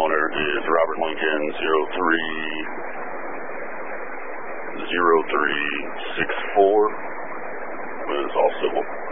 owner is Robert Lincoln 030364. It was all civil.